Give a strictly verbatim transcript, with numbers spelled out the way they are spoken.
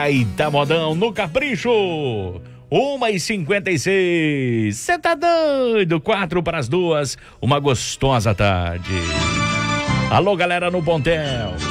baita modão no Capricho. Uma e cinquenta e seis. Cê tá doido? Quatro para as duas. Uma gostosa tarde. Alô, galera no Pontel.